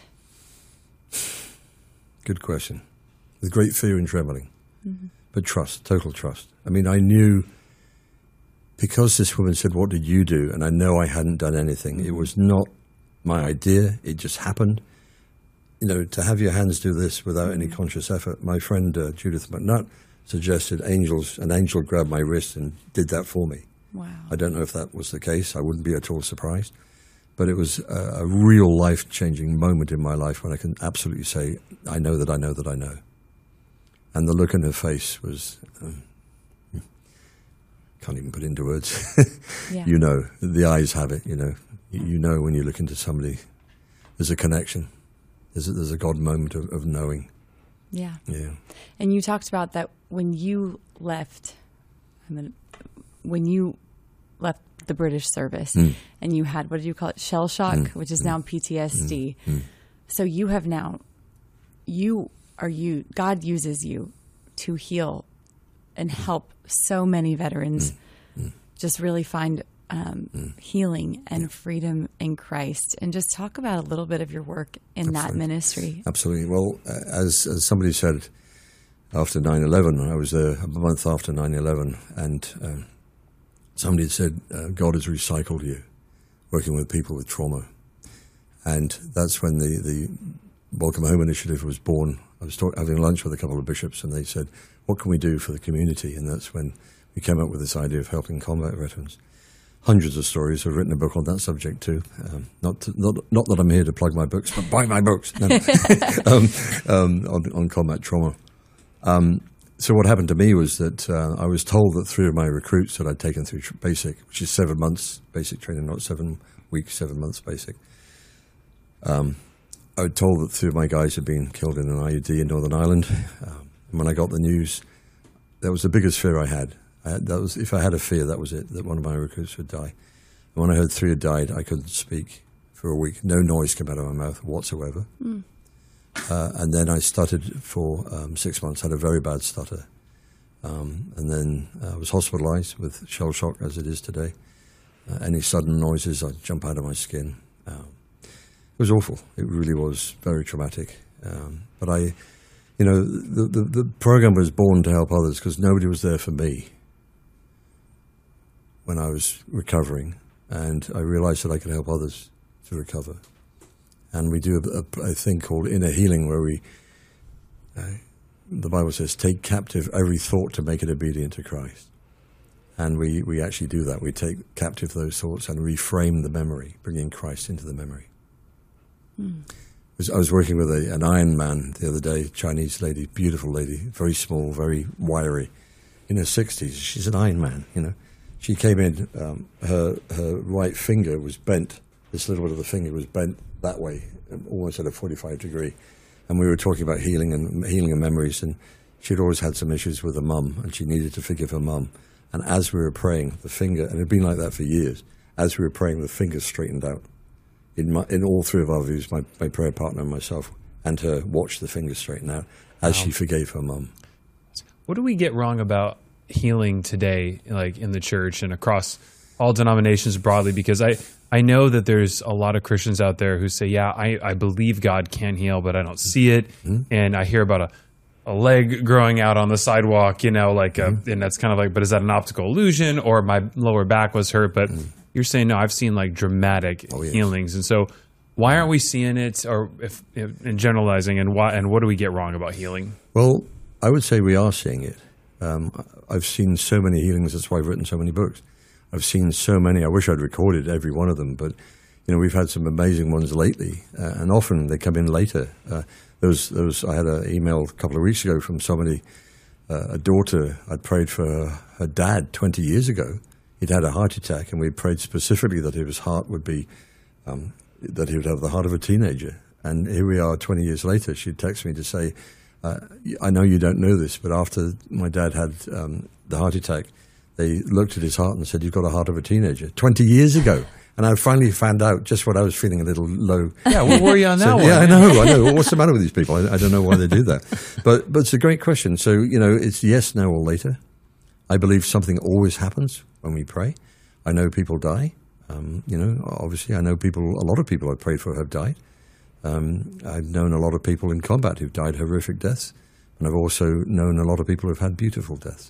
Good question. With great fear and trembling. Mm-hmm. But trust, total trust. I mean, I knew, because this woman said, what did you do? And I know I hadn't done anything. It was not my idea. It just happened. You know, to have your hands do this without any conscious effort. My friend uh, Judith McNutt suggested angels, an angel grabbed my wrist and did that for me. Wow. I don't know if that was the case. I wouldn't be at all surprised. But it was a, a real life-changing moment in my life when I can absolutely say, I know that I know that I know. And the look in her face was, um, can't even put into words. Yeah. You know, the eyes have it, you know. You, you know when you look into somebody, there's a connection. There's a, there's a God moment of, of knowing. Yeah. Yeah. And you talked about that when you left, I mean, when you left the British service Mm. and you had, what did you call it? Shell shock, Mm. which is now P T S D. Mm. Mm. So you have now, you are you, God uses you to heal and help so many veterans Mm. just really find um, mm. healing and yeah. freedom in Christ. And just talk about a little bit of your work in Absolutely. that ministry. Absolutely. Well, as, as somebody said, after nine eleven, I was there a month after nine eleven, and um, somebody had said, uh, God has recycled you, working with people with trauma. And that's when the, the Welcome Home Initiative was born. I was talk- having lunch with a couple of bishops, and they said, what can we do for the community? And that's when we came up with this idea of helping combat veterans. Hundreds of stories. I've written a book on that subject too. Um, not, to, not not that I'm here to plug my books, but buy my books. No, no. um, um, on, on combat trauma. Um, so what happened to me was that uh, I was told that three of my recruits that I'd taken through tr- basic, which is seven months basic training, not seven weeks, seven months basic. Um, I was told that three of my guys had been killed in an I E D in Northern Ireland. Um, and when I got the news, that was the biggest fear I had. I had that was, if I had a fear, that was it, that one of my recruits would die. And when I heard three had died, I couldn't speak for a week. No noise came out of my mouth whatsoever. Mm. Uh, and then I stuttered for um, six months, had a very bad stutter. Um, and then I uh, was hospitalized with shell shock, as it is today. Uh, any sudden noises, I'd jump out of my skin. Um, it was awful. It really was very traumatic. Um, but I, you know, the, the, the program was born to help others because nobody was there for me when I was recovering. And I realized that I could help others to recover. And we do a, a, a thing called inner healing where we, uh, the Bible says, take captive every thought to make it obedient to Christ. And we, we actually do that. We take captive those thoughts and reframe the memory, bringing Christ into the memory. Mm. I was working with a, an Iron Man the other day, Chinese lady, beautiful lady, very small, very wiry, in her sixties. She's an Iron Man, you know. She came in, um, her her right finger was bent. This little bit of the finger was bent that way, almost at a forty-five degree. And we were talking about healing and healing and memories, and she'd always had some issues with her mum, and she needed to forgive her mum. And as we were praying, the finger, and it had been like that for years, as we were praying, the finger straightened out. In, my, in all three of our views, my, my prayer partner and myself, and her watched the finger straighten out as wow. she forgave her mum. What do we get wrong about healing today, like in the church and across all denominations broadly? Because I, I know that there's a lot of Christians out there who say, yeah, I, I believe God can heal, but I don't see it. Mm-hmm. And I hear about a, a leg growing out on the sidewalk, you know, like, mm-hmm. a, and that's kind of like, but is that an optical illusion? Or my lower back was hurt, but mm-hmm. you're saying, no, I've seen like dramatic oh, yes. healings. And so why aren't we seeing it, or if, if in generalizing, and why, and what do we get wrong about healing? Well, I would say we are seeing it. Um, I've seen so many healings. That's why I've written so many books. I've seen so many. I wish I'd recorded every one of them, but you know, we've had some amazing ones lately, uh, and often they come in later. Uh, there was, there was, I had an email a couple of weeks ago from somebody, uh, a daughter. I'd prayed for her, her dad twenty years ago. He'd had a heart attack, and we prayed specifically that his heart would be, um, that he would have the heart of a teenager. And here we are twenty years later. She'd text me to say, Uh, I know you don't know this, but after my dad had um, the heart attack, they looked at his heart and said, you've got a heart of a teenager. twenty years ago. And I finally found out just when I was feeling a little low. Yeah, where were you on that so, one? Yeah, I know, I know. What's the matter with these people? I, I don't know why they do that. But but it's a great question. So, you know, it's yes, now, or later. I believe something always happens when we pray. I know people die. Um, you know, obviously, I know people, a lot of people I've prayed for have died. Um, I've known a lot of people in combat who've died horrific deaths, and I've also known a lot of people who've had beautiful deaths.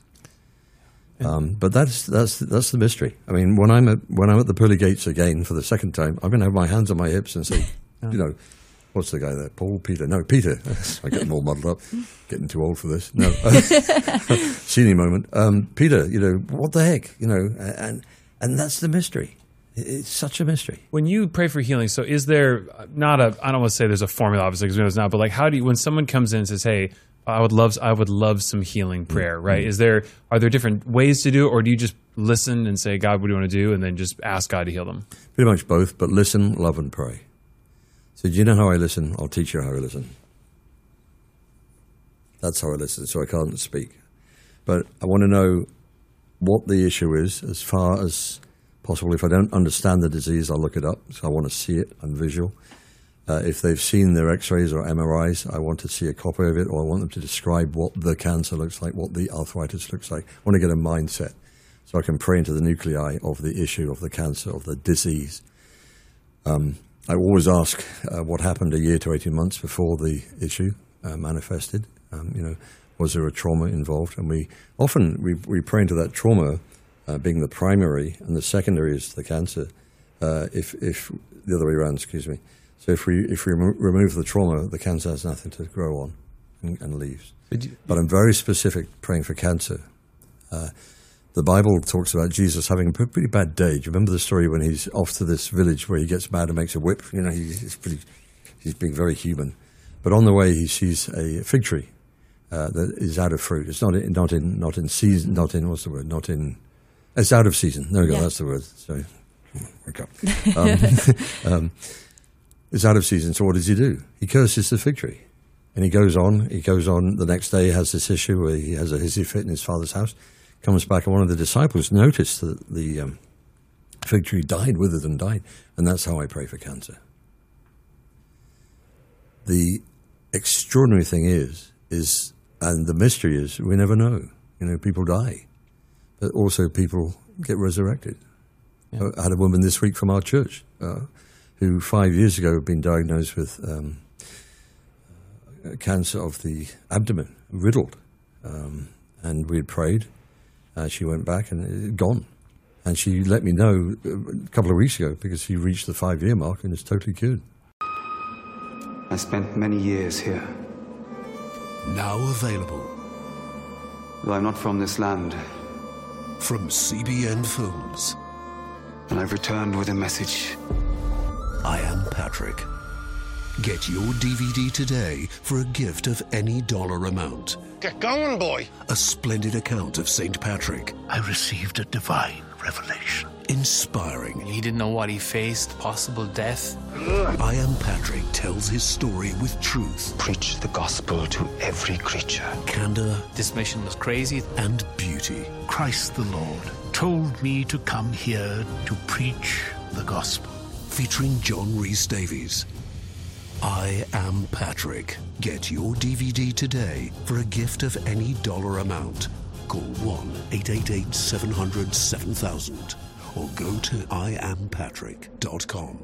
Um, but that's that's that's the mystery. I mean, when I'm at when I'm at the pearly gates again for the second time, I'm going to have my hands on my hips and say, you know, what's the guy there? Paul, Peter? No, Peter. I get them all muddled up. Getting too old for this. No, senior moment. Um, Peter, you know, what the heck? You know, and and that's the mystery. It's such a mystery. When you pray for healing, so is there not a, I don't want to say there's a formula, obviously, because we know it's not, but like, how do you, when someone comes in and says, hey, I would love, I would love some healing prayer, right? Mm-hmm. Is there, are there different ways to do it, or do you just listen and say, God, what do you want to do? And then just ask God to heal them? Pretty much both, but listen, love, and pray. So do you know how I listen? I'll teach you how I listen. That's how I listen, so I can't speak. But I want to know what the issue is as far as possible. If I don't understand the disease, I'll look it up. So I want to see it. I'm visual. Uh, if they've seen their x-rays or M R Is, I want to see a copy of it, or I want them to describe what the cancer looks like, what the arthritis looks like. I want to get a mindset. So I can pray into the nuclei of the issue, of the cancer, of the disease. Um, I always ask uh, what happened a year to eighteen months before the issue uh, manifested. Um, you know, was there a trauma involved? And we often we, we pray into that trauma uh, being the primary, and the secondary is the cancer. Uh, if if the other way around, excuse me. So if we if we remo- remove the trauma, the cancer has nothing to grow on and, and leaves. You, but I'm very specific praying for cancer. Uh, the Bible talks about Jesus having a pretty bad day. Do you remember the story when he's off to this village where he gets mad and makes a whip? You know, he's, he's pretty, he's being very human. But on the way, he sees a fig tree uh, that is out of fruit. It's not in, not in not in season. Not in what's the word? Not in. It's out of season. There we go. Yeah. That's the word. Sorry. Wake up. Um, um, it's out of season. So what does he do? He curses the fig tree, and he goes on. He goes on. The next day, he has this issue where he has a hissy fit in his father's house. Comes back, and one of the disciples noticed that the um, fig tree died, withered and died, and that's how I pray for cancer. The extraordinary thing is, is, and the mystery is, we never know. You know, people die, but also people get resurrected. Yeah. I had a woman this week from our church uh, who five years ago had been diagnosed with um, cancer of the abdomen, riddled, um, and we had prayed. Uh, she went back and it had gone. And she let me know a couple of weeks ago because she reached the five-year mark and is totally cured. I spent many years here. Now available. Though I'm not from this land. From C B N Films. And I've returned with a message. I Am Patrick. Get your D V D today for a gift of any dollar amount. Get going, boy. A splendid account of Saint Patrick. I received a divine revelation. Inspiring. He didn't know what he faced, possible death. I Am Patrick tells his story with truth. Preach the gospel to every creature. Candor. This mission was crazy. And beauty. Christ the Lord told me to come here to preach the gospel. Featuring John Rhys Davies. I Am Patrick. Get your D V D today for a gift of any dollar amount. Call one eight eight eight, seven hundred, seven thousand or go to I am patrick dot com.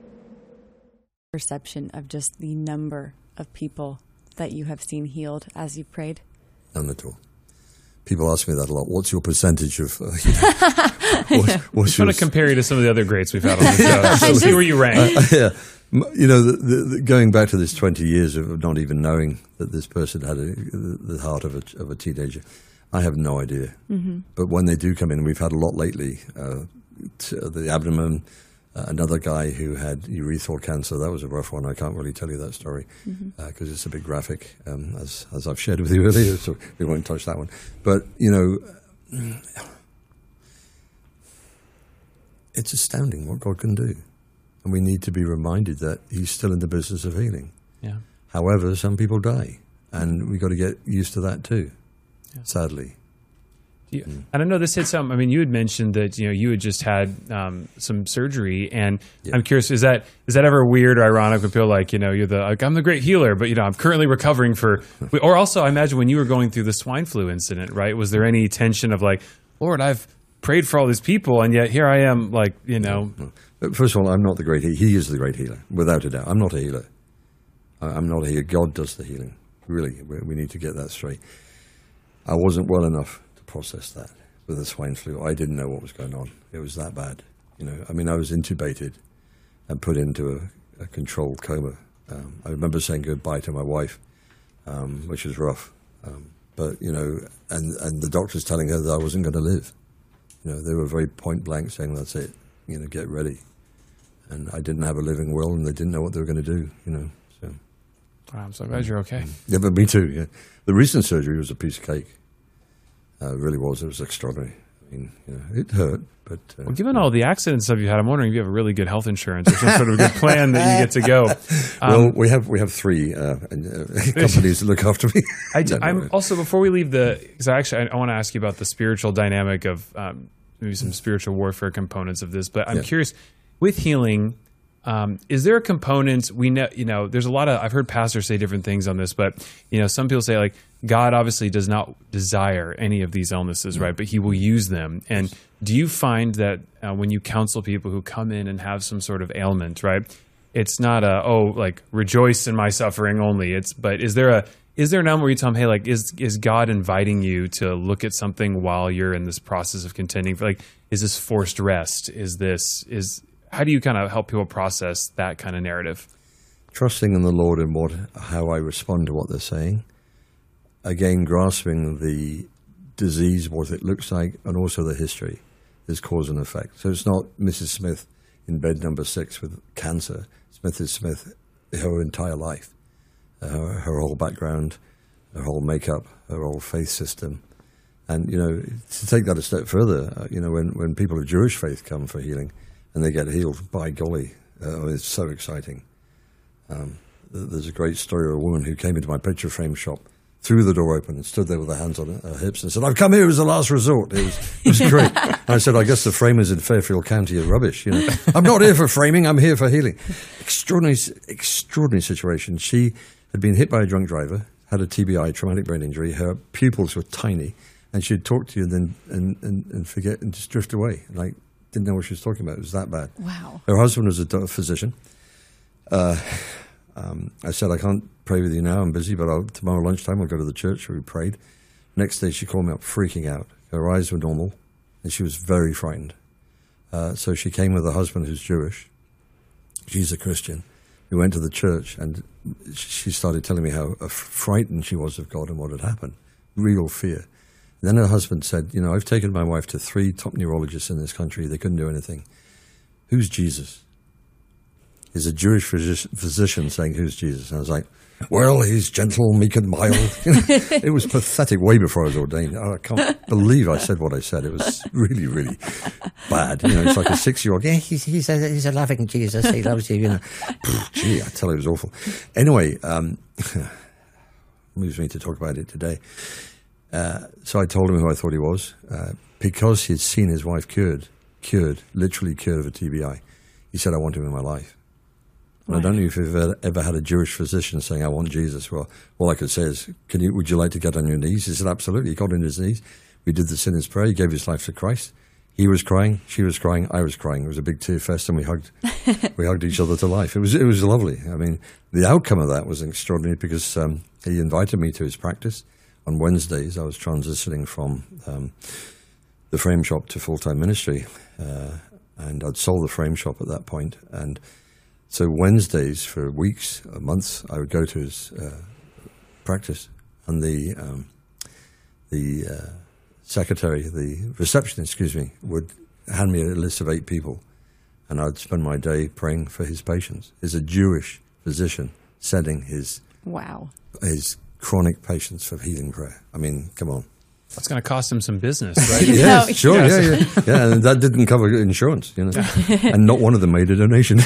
Perception of just the number of people that you have seen healed as you've prayed? None at all. People ask me that a lot. What's your percentage of... Uh, you know, what's, yeah. what's I want to compare you to some of the other greats we've had on the show. So see where you rank. Uh, yeah. You know, the, the, the, going back to this twenty years of not even knowing that this person had a, the heart of a, of a teenager, I have no idea. Mm-hmm. But when they do come in, we've had a lot lately. Uh, t- the abdomen, uh, another guy who had urethral cancer. That was a rough one. I can't really tell you that story because mm-hmm. uh, it's a bit graphic, um, as as I've shared with you earlier. So we won't touch that one. But you know, it's astounding what God can do. And we need to be reminded that he's still in the business of healing. Yeah. However, some people die, and we've got to get used to that too, yeah. sadly. You, mm. And I know this hit some, I mean, you had mentioned that, you know, you had just had um, some surgery, and yeah. I'm curious, is that is that ever weird or ironic when people like, you know, you're the, like, I'm the great healer, but, you know, I'm currently recovering for, or also I imagine when you were going through the swine flu incident, right, was there any tension of like, Lord, I've prayed for all these people, and yet here I am, like, you know. No, no. First of all, I'm not the great healer. He is the great healer, without a doubt. I'm not a healer. I'm not a healer. God does the healing. Really, we need to get that straight. I wasn't well enough to process that with the swine flu. I didn't know what was going on. It was that bad. You know, I mean, I was intubated and put into a, a controlled coma. Um, I remember saying goodbye to my wife, um, which was rough. Um, but, you know, and, and the doctors telling her that I wasn't going to live. You know, they were very point blank saying, that's it, you know, get ready. And I didn't have a living will, and they didn't know what they were going to do, you know. So, wow, I'm so glad you're okay. Yeah, but me too, yeah. The recent surgery was a piece of cake. Uh, it really was. It was extraordinary. I mean, you know, it hurt, but... Uh, well, given all the accidents stuff you had, I'm wondering if you have a really good health insurance or some sort of a good plan that you get to go. Um, well, we have we have three uh, uh, companies that look after me. I do, I'm also, before we leave the... Because actually, I, I want to ask you about the spiritual dynamic of um, maybe some spiritual warfare components of this, but I'm yeah. curious, with healing, Um, is there a component we know, you know, there's a lot of, I've heard pastors say different things on this, but, you know, some people say like, God obviously does not desire any of these illnesses, right? But he will use them. And do you find that uh, when you counsel people who come in and have some sort of ailment, right? It's not a, oh, like rejoice in my suffering only. It's, but is there a, is there an element where you tell them, hey, like, is, is God inviting you to look at something while you're in this process of contending for, like, is this forced rest? Is this, is, how do you kind of help people process that kind of narrative? Trusting in the Lord in what, how I respond to what they're saying. Again, grasping the disease, what it looks like, and also the history, is cause and effect. So it's not Missus Smith in bed number six with cancer. Smith is Smith her entire life, uh, her, her whole background, her whole makeup, her whole faith system. And, you know, to take that a step further, uh, you know, when, when people of Jewish faith come for healing and they get healed, by golly, uh, it's so exciting. Um, there's a great story of a woman who came into my picture frame shop, threw the door open and stood there with her hands on her hips and said, I've come here as a last resort. It was, it was great. And I said, I guess the framers in Fairfield County are rubbish. You know, I'm not here for framing, I'm here for healing. Extraordinary, extraordinary situation. She had been hit by a drunk driver, had a T B I, traumatic brain injury. Her pupils were tiny, and she'd talk to you and then and, and, and forget and just drift away. Like, didn't know what she was talking about. It was that bad. Wow. Her husband was a do- physician. Uh, um, I said, I can't pray with you now, I'm busy, but I'll, tomorrow lunchtime I'll go to the church where we prayed. Next day she called me up freaking out. Her eyes were normal, and she was very frightened. Uh, so she came with her husband who's Jewish. She's a Christian. We went to the church, and she started telling me how frightened she was of God and what had happened. Real fear. Then her husband said, you know, I've taken my wife to three top neurologists in this country. They couldn't do anything. Who's Jesus? Is a Jewish physician saying, who's Jesus? And I was like, well, he's gentle, meek and mild. It was pathetic way before I was ordained. I can't believe I said what I said. It was really, really bad. You know, it's like a six-year-old, yeah, he's, he's, a, he's a loving Jesus. He loves you, you know. Gee, I tell you, it was awful. Anyway, um, moves me to talk about it today. Uh, so I told him who I thought he was. Uh, because he'd seen his wife cured, cured, literally cured of a T B I, he said, I want him in my life. And right. I don't know if you've ever, ever had a Jewish physician saying, I want Jesus. Well, all I could say is, "Can you? Would you like to get on your knees?" He said, absolutely. He got on his knees. We did the sinner's prayer. He gave his life to Christ. He was crying. She was crying. I was crying. It was a big tear fest, and we hugged we hugged each other to life. It was, it was lovely. I mean, the outcome of that was extraordinary because um, he invited me to his practice. On Wednesdays, I was transitioning from um, the frame shop to full-time ministry, uh, and I'd sold the frame shop at that point, and so Wednesdays for weeks, uh, months, I would go to his uh, practice, and the um, the uh, secretary, the receptionist, excuse me, would hand me a list of eight people, and I'd spend my day praying for his patients. He's a Jewish physician sending his wow his chronic patients for healing prayer. I mean, come on. That's going to cost him some business, right? Yes, no, sure, yeah, yeah, yeah. And that didn't cover insurance, you know. And not one of them made a donation.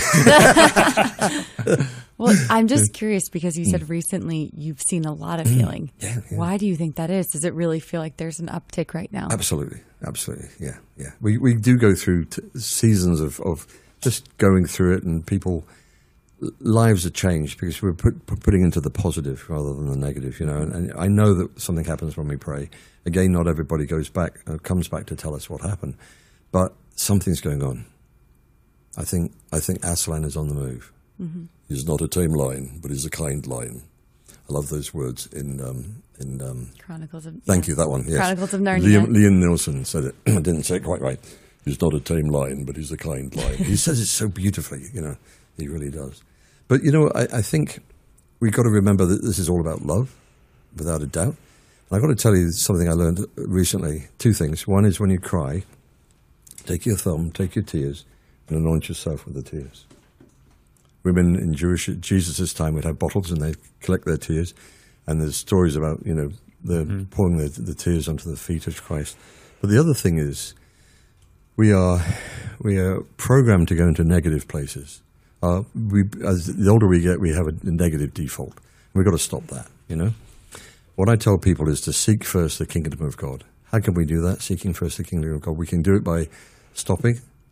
Well, I'm just curious because you said recently you've seen a lot of healing. Yeah, yeah. Why do you think that is? Does it really feel like there's an uptick right now? Absolutely, absolutely, yeah, yeah. We we do go through t- seasons of, of just going through it, and people lives are changed because we're put, putting into the positive rather than the negative, you know. And, and I know that something happens when we pray. Again, not everybody goes back, uh, comes back to tell us what happened, but something's going on. I think I think Aslan is on the move. Mm-hmm. He's not a tame lion, but he's a kind lion. I love those words in um, in um, Chronicles of. Thank yeah. you, that one. Yes. Chronicles of Narnia. Liam, Liam Nielsen said it. I didn't say it quite right. He's not a tame lion, but he's a kind lion. He says it so beautifully, you know. He really does. But, you know, I, I think we've got to remember that this is all about love, without a doubt. And I've got to tell you something I learned recently. Two things. One is when you cry, take your thumb, take your tears, and anoint yourself with the tears. Women in Jewish Jesus' time would have bottles and they'd collect their tears. And there's stories about, you know, the mm-hmm. pouring the, the tears onto the feet of Christ. But the other thing is we are we are programmed to go into negative places. Uh, we, as the older we get, we have a, a negative default. We've got to stop that, you know. What I tell people is to seek first the kingdom of God. How can we do that, seeking first the kingdom of God? We can do it by stopping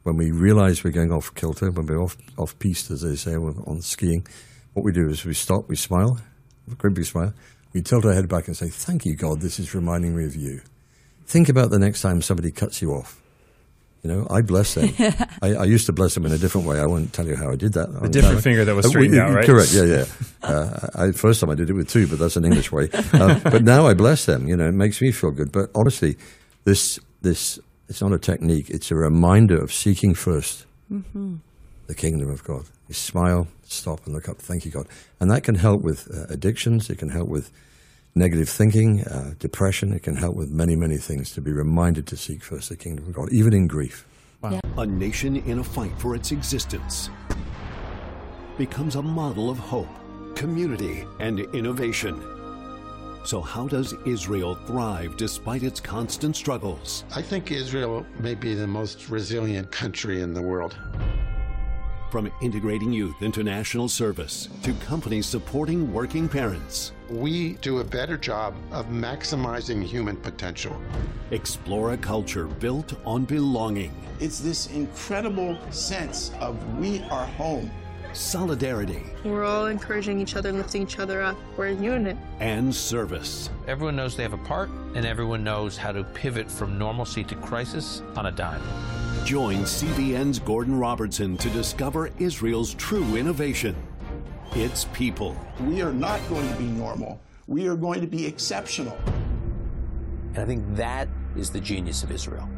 When we realize we're going off kilter, when we're off, off piste, as they say, on skiing, what we do is we stop, we smile, a great big smile, we tilt our head back and say, thank you, God, this is reminding me of you. Think about the next time somebody cuts you off. You know, I bless them. I, I used to bless them in a different way. I won't tell you how I did that. A different finger that was straightened uh, out, right? Correct, yeah, yeah. Uh, I, first time I did it with two, but that's an English way. Uh, but now I bless them. You know, it makes me feel good. But honestly, this this it's not a technique. It's a reminder of seeking first mm-hmm. the kingdom of God. You smile, stop, and look up. Thank you, God. And that can help with uh, addictions. It can help with negative thinking, uh, depression. It can help with many, many things, to be reminded to seek first the kingdom of God, even in grief. Wow. Yeah. A nation in a fight for its existence becomes a model of hope, community, and innovation. So how does Israel thrive despite its constant struggles? I think Israel may be the most resilient country in the world. From integrating youth into national service to companies supporting working parents, we do a better job of maximizing human potential. Explore a culture built on belonging. It's this incredible sense of we are home. Solidarity. We're all encouraging each other, lifting each other up. We're a unit. And service. Everyone knows they have a part, and everyone knows how to pivot from normalcy to crisis on a dime. Join C B N's Gordon Robertson to discover Israel's true innovation. Its people. We are not going to be normal. We are going to be exceptional. And I think that is the genius of Israel.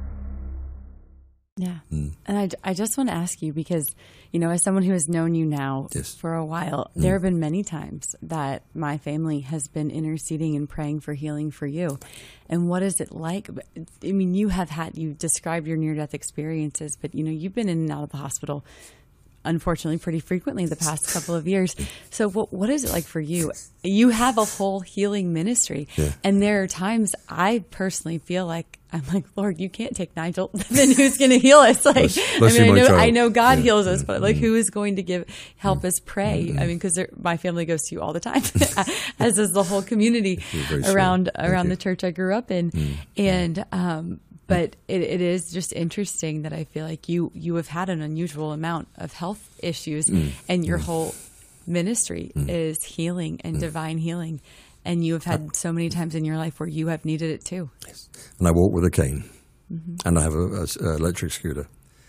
Yeah. Mm. And I, I just want to ask you, because, you know, as someone who has known you now yes. for a while, mm. there have been many times that my family has been interceding and praying for healing for you. And what is it like? I mean, you have had, you described your near-death experiences, but, you know, you've been in and out of the hospital, unfortunately, pretty frequently the past couple of years. So what what is it like for you? You have a whole healing ministry. Yeah. And there are times I personally feel like, I'm like, Lord, you can't take Nigel. Then who's going to heal us? Like, bless, bless I mean, I know, child. I know God yeah, heals us, yeah, but like, yeah. who is going to give help yeah. us pray? Yeah. I mean, because my family goes to you all the time, as does the whole community around around the church I grew up in, mm. and. um But it, it is just interesting that I feel like you, you have had an unusual amount of health issues, mm. and your mm. whole ministry mm. is healing and mm. divine healing. And you have had so many times in your life where you have needed it too. Yes. And I walk with a cane, mm-hmm. and I have an electric scooter.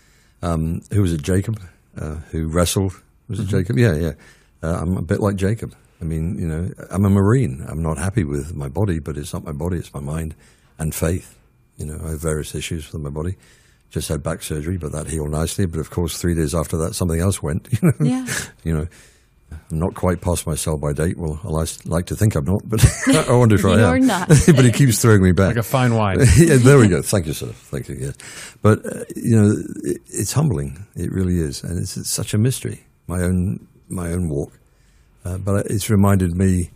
Um, who was it, Jacob, uh, who wrestled? Was it mm-hmm. Jacob? Yeah, yeah. Uh, I'm a bit like Jacob. I mean, you know, I'm a Marine. I'm not happy with my body, but it's not my body, it's my mind and faith. You know, I have various issues with my body. Just had back surgery, but that healed nicely. But of course, three days after that, something else went. You know, yeah. you know, I'm not quite past my sell-by date. Well, I like to think I'm not, but I wonder if I am. You're not. But he keeps throwing me back. Like a fine wine. Yeah, there we go. Thank you, sir. Thank you. Yes, but uh, you know, it, it's humbling. It really is, and it's, it's such a mystery. My own, my own walk. Uh, but it's reminded me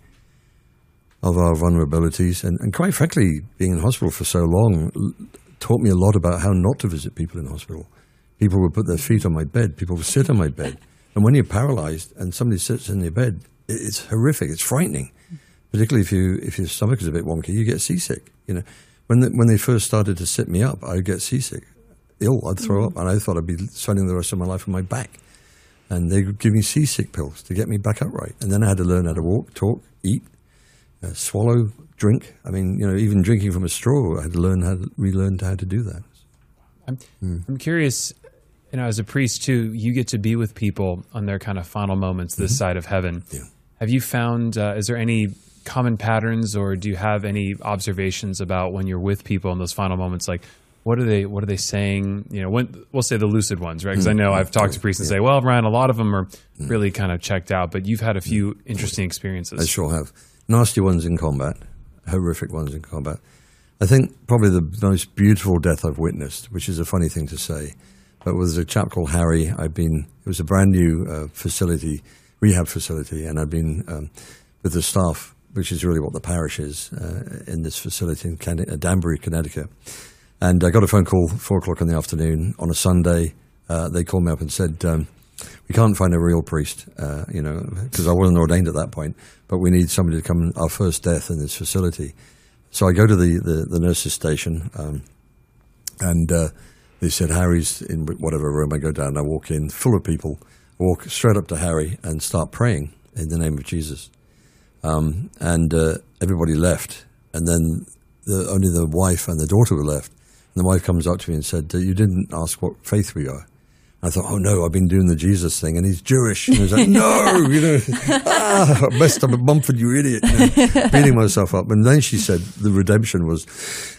of our vulnerabilities, and, and quite frankly, being in hospital for so long taught me a lot about how not to visit people in hospital. People would put their feet on my bed, people would sit on my bed, and when you're paralyzed and somebody sits in your bed, it's horrific, it's frightening, particularly if you if your stomach is a bit wonky, you get seasick. You know, when the, when they first started to sit me up, I'd get seasick, ill, I'd throw up, and I thought I'd be spending the rest of my life on my back. And they would give me seasick pills to get me back upright, and then I had to learn how to walk, talk, eat, Uh, swallow, drink. I mean, you know, even drinking from a straw, I had to learn how to relearn how to do that. I'm, mm. I'm curious, you know, as a priest too, you get to be with people on their kind of final moments this mm-hmm. side of heaven. Yeah. Have you found, uh, is there any common patterns, or do you have any observations about when you're with people in those final moments? Like, what are they, what are they saying? You know, when, we'll say the lucid ones, right? Because mm-hmm. I know I've talked to priests and yeah. say, well, Ryan, a lot of them are mm-hmm. really kind of checked out, but you've had a few interesting experiences. I sure have. Nasty ones in combat, horrific ones in combat. I think probably the most beautiful death I've witnessed, which is a funny thing to say, but was a chap called Harry. I've been, it was a brand new uh, facility, rehab facility, and I've been um, with the staff, which is really what the parish is, uh, in this facility in Can- uh, Danbury, Connecticut. And I got a phone call four o'clock in the afternoon on a Sunday. Uh, they called me up and said, um, we can't find a real priest, uh, you know, because I wasn't ordained at that point, but we need somebody to come, our first death in this facility. So I go to the, the, the nurses' station, um, and uh, They said, Harry's in whatever room. I go down, I walk in, full of people, walk straight up to Harry and start praying in the name of Jesus. Um, and uh, everybody left. And then the, only the wife and the daughter were left. And the wife comes up to me and said, you didn't ask what faith we are. I thought, oh no, I've been doing the Jesus thing, and he's Jewish. And I was like, no, you know, ah, I messed up at Mumford, you idiot. You know, beating myself up. And then she said the redemption was